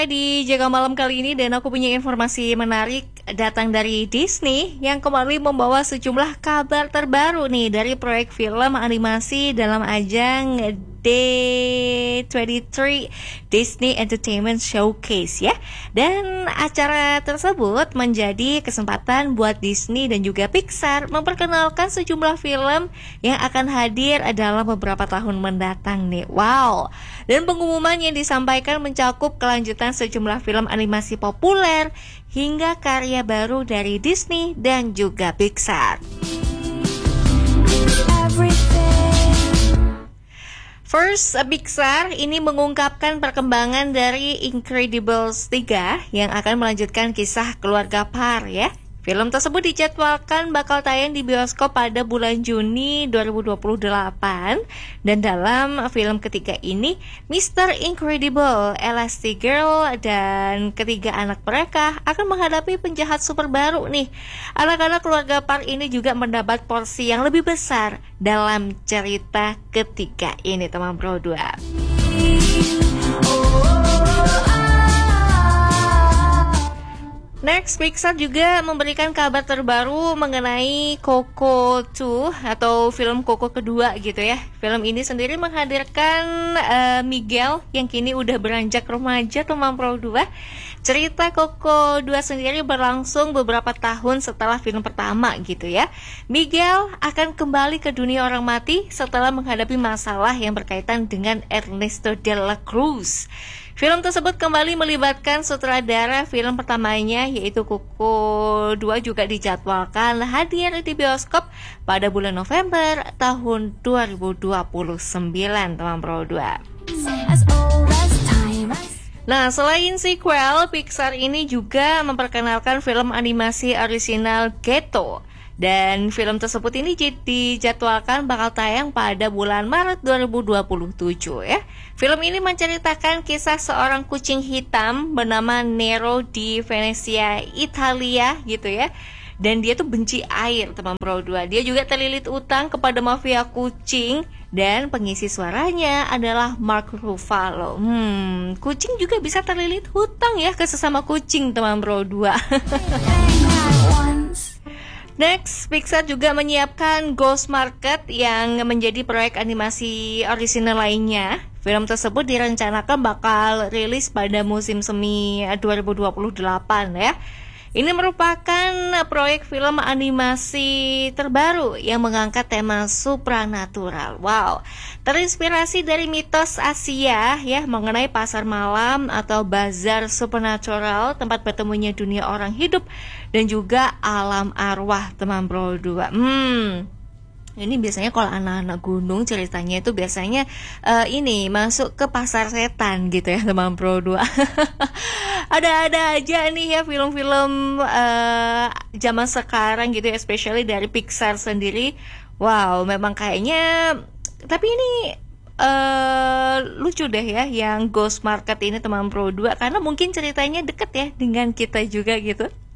Di Jaga Malam kali ini dan aku punya informasi menarik datang dari Disney yang kembali membawa sejumlah kabar terbaru nih dari proyek film animasi dalam ajang D23 Disney Entertainment Showcase ya. Dan acara tersebut menjadi kesempatan buat Disney dan juga Pixar memperkenalkan sejumlah film yang akan hadir dalam beberapa tahun mendatang nih. Wow. Dan pengumuman yang disampaikan mencakup kelanjutan sejumlah film animasi populer hingga karya baru dari Disney dan juga Pixar. First, Pixar ini mengungkapkan perkembangan dari Incredibles 3 yang akan melanjutkan kisah keluarga Parr ya. Film tersebut dijadwalkan bakal tayang di bioskop pada bulan Juni 2028 dan dalam film ketiga ini Mr. Incredible, Elastigirl dan ketiga anak mereka akan menghadapi penjahat super baru nih. Anak-anak keluarga Parr ini juga mendapat porsi yang lebih besar dalam cerita ketiga ini teman Bro 2. Next, Pixar juga memberikan kabar terbaru mengenai Coco 2 atau film Coco kedua gitu ya. Film ini sendiri menghadirkan Miguel yang kini udah beranjak remaja teman Pro 2. Cerita Coco 2 sendiri berlangsung beberapa tahun setelah film pertama gitu ya. Miguel akan kembali ke dunia orang mati setelah menghadapi masalah yang berkaitan dengan Ernesto de la Cruz. Film tersebut kembali melibatkan sutradara film pertamanya yaitu Coco 2 juga dijadwalkan hadir di bioskop pada bulan November tahun 2029 teman Pro 2. Nah, selain sequel, Pixar ini juga memperkenalkan film animasi orisinal Ghetto. Dan film tersebut ini dijadwalkan bakal tayang pada bulan Maret 2027 ya. Film ini menceritakan kisah seorang kucing hitam bernama Nero di Venesia, Italia gitu ya. Dan dia tuh benci air teman Pro 2. Dia juga terlilit utang kepada mafia kucing dan pengisi suaranya adalah Mark Ruffalo. Kucing juga bisa terlilit hutang ya ke sesama kucing teman Pro 2. Next, Pixar juga menyiapkan Ghost Market yang menjadi proyek animasi orisinal lainnya. Film tersebut direncanakan bakal rilis pada musim semi 2028 ya. Ini merupakan proyek film animasi terbaru yang mengangkat tema supranatural. Wow, terinspirasi dari mitos Asia ya mengenai pasar malam atau bazar supernatural, tempat bertemunya dunia orang hidup dan juga alam arwah teman Bro 2. Ini biasanya kalau anak-anak gunung ceritanya itu biasanya ini masuk ke pasar setan gitu ya teman Pro 2. Ada aja nih ya film-film zaman sekarang gitu ya, especially dari Pixar sendiri. Wow, memang kayaknya tapi ini lucu deh ya yang Ghost Market ini teman Pro 2 karena mungkin ceritanya deket ya dengan kita juga gitu.